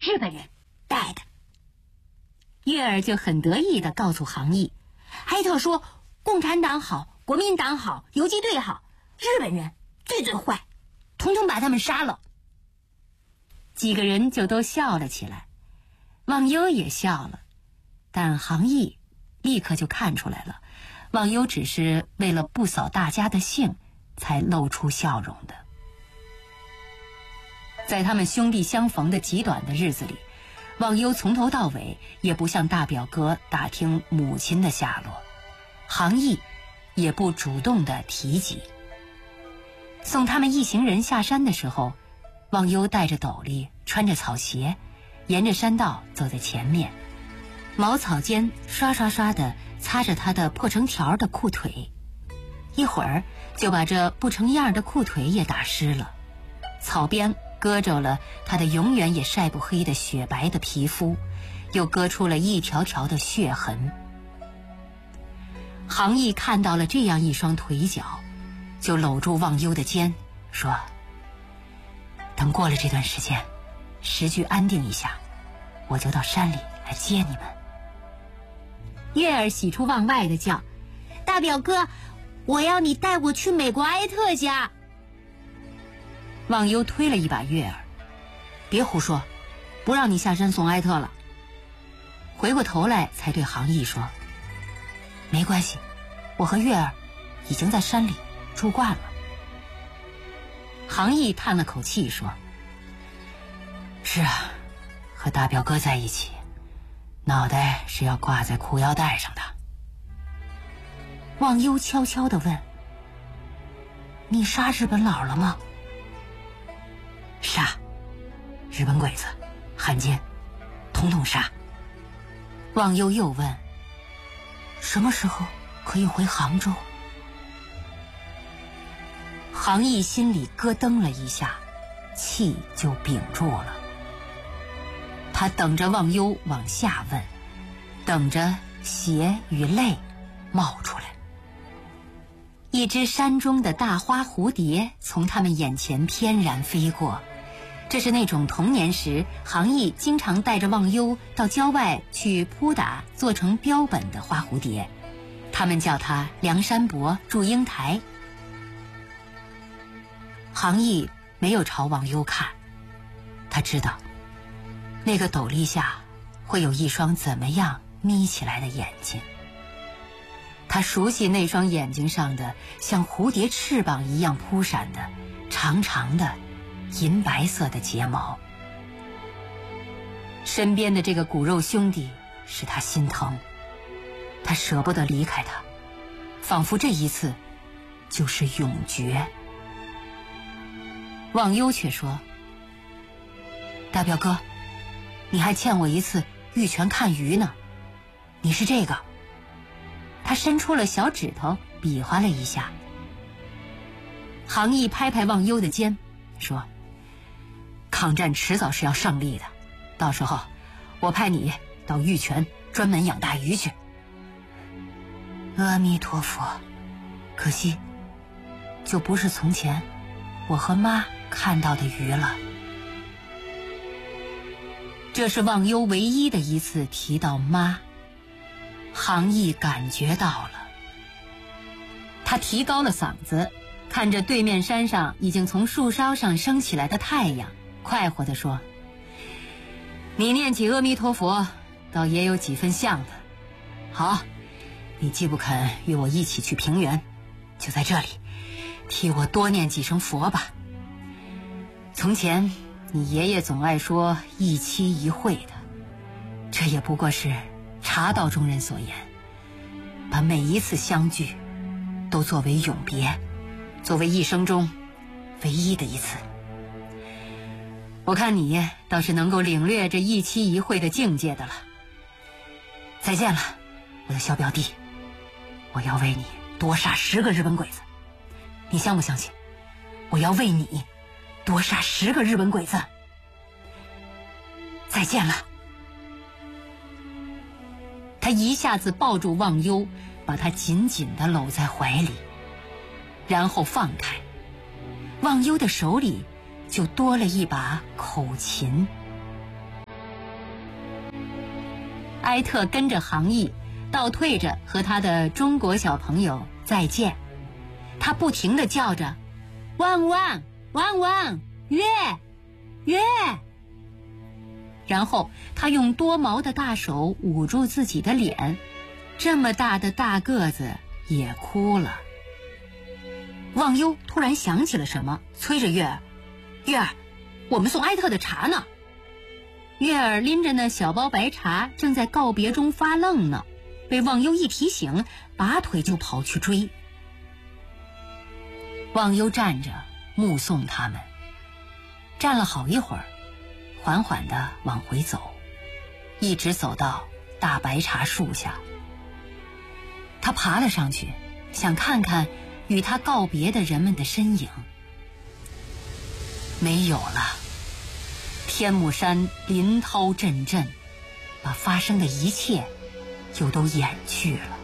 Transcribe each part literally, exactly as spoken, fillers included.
日本人带的。 月儿就很得意地告诉杭义， 埃特说共产党好，国民党好，游击队好，日本人最最坏，统统把他们杀了。 几个人就都笑了起来，忘忧也笑了，但杭义立刻就看出来了，忘忧只是为了不扫大家的兴才露出笑容的。在他们兄弟相逢的极短的日子里，忘忧从头到尾也不向大表哥打听母亲的下落，杭义也不主动地提及。送他们一行人下山的时候，忘忧戴着斗笠，穿着草鞋，沿着山道走在前面，茅草间刷刷刷地擦着他的破成条的裤腿，一会儿就把这不成样的裤腿也打湿了，草边割着了他的永远也晒不黑的雪白的皮肤，又割出了一条条的血痕。杭义看到了这样一双腿脚，就搂住忘忧的肩说，等过了这段时间，时局安定一下，我就到山里来接你们。 月儿喜出望外的叫，大表哥，我要你带我去美国埃特家。 忘忧推了一把月儿，别胡说，不让你下山送埃特了。回过头来才对杭义说，没关系，我和月儿已经在山里住惯了。杭义叹了口气说，是啊，和大表哥在一起，脑袋是要挂在裤腰带上的。忘忧悄悄地问，你杀日本佬了吗？杀，日本鬼子、汉奸，统统杀。忘忧又问，什么时候可以回杭州？杭义心里咯噔了一下，气就屏住了。他等着忘忧往下问，等着血与泪冒出来。一只山中的大花蝴蝶从他们眼前翩然飞过，这是那种童年时杭义经常带着忘忧到郊外去扑打做成标本的花蝴蝶，他们叫它梁山伯祝英台。杭义没有朝忘忧看，他知道那个斗笠下会有一双怎么样眯起来的眼睛，他熟悉那双眼睛上的像蝴蝶翅膀一样扑闪的长长的银白色的睫毛。身边的这个骨肉兄弟使他心疼，他舍不得离开他，仿佛这一次就是永绝。忘忧却说，大表哥，你还欠我一次玉泉看鱼呢，你是这个。他伸出了小指头比划了一下。杭义拍拍忘忧的肩说，抗战迟早是要胜利的，到时候我派你到玉泉专门养大鱼去。阿弥陀佛，可惜就不是从前我和妈看到的鱼了。这是忘忧唯一的一次提到妈，杭义感觉到了。他提高了嗓子，看着对面山上已经从树梢上升起来的太阳，快活地说，你念起阿弥陀佛倒也有几分像的。好，你既不肯与我一起去平原，就在这里替我多念几声佛吧。从前你爷爷总爱说一期一会的，这也不过是茶道中人所言，把每一次相聚都作为永别，作为一生中唯一的一次。我看你倒是能够领略这一期一会的境界的了。再见了，我的小表弟，我要为你多杀十个日本鬼子，你相不相信？我要为你多杀十个日本鬼子。再见了。他一下子抱住忘忧，把他紧紧地搂在怀里，然后放开。忘忧的手里就多了一把口琴。 埃特跟着杭义倒退着和他的中国小朋友再见，他不停地叫着汪汪汪汪月月，然后他用多毛的大手捂住自己的脸，这么大的大个子也哭了。忘忧突然想起了什么，催着月儿，月儿，我们送埃特的茶呢。月儿拎着那小包白茶正在告别中发愣呢，被忘忧一提醒，拔腿就跑去追。忘忧站着目送他们，站了好一会儿，缓缓地往回走，一直走到大白茶树下。他爬了上去，想看看与他告别的人们的身影，没有了。天目山林涛阵阵，把发生的一切又都掩去了。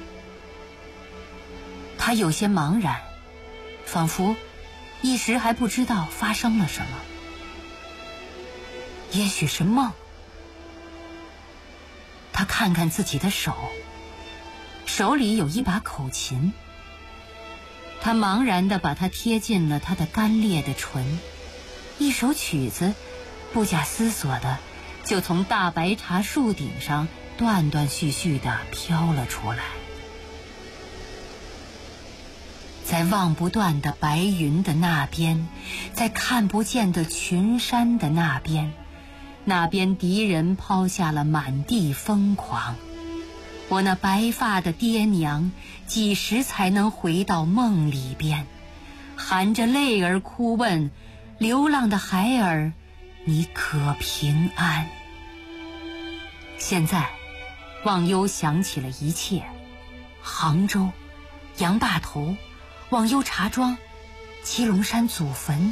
他有些茫然，仿佛一时还不知道发生了什么，也许是梦。他看看自己的手，手里有一把口琴，他茫然地把它贴近了他的干裂的唇，一首曲子不假思索的就从大白茶树顶上断断续续地飘了出来。在望不断的白云的那边，在看不见的群山的那边，那边敌人抛下了满地疯狂。我那白发的爹娘几时才能回到梦里边，含着泪儿哭问，流浪的孩儿你可平安？现在忘忧想起了一切，杭州、杨坝头、忘忧茶庄、七龙山祖坟。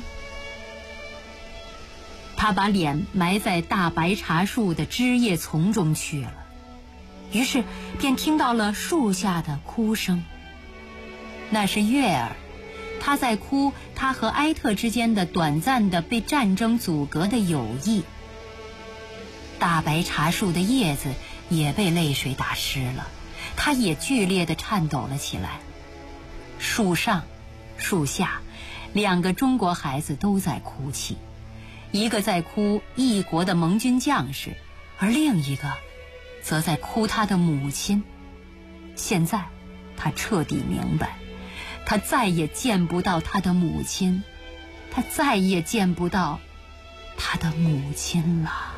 他把脸埋在大白茶树的枝叶丛中去了，于是便听到了树下的哭声。那是月儿，他在哭他和埃特之间的短暂的被战争阻隔的友谊。大白茶树的叶子也被泪水打湿了，它也剧烈地颤抖了起来。树上树下，两个中国孩子都在哭泣，一个在哭异国的盟军将士，而另一个则在哭他的母亲。现在他彻底明白，他再也见不到他的母亲，他再也见不到他的母亲了。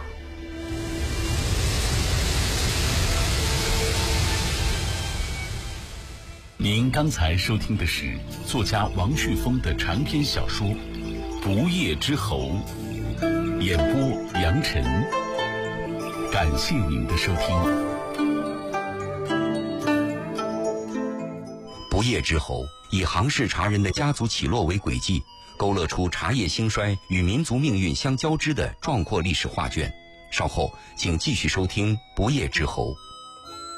您刚才收听的是作家王旭峰的长篇小说《不夜之侯》，演播杨晨。感谢您的收听。 不夜之侯以杭氏茶人的家族起落为轨迹，勾勒出茶叶兴衰与民族命运相交织的壮阔历史画卷。稍后请继续收听《不夜之侯》。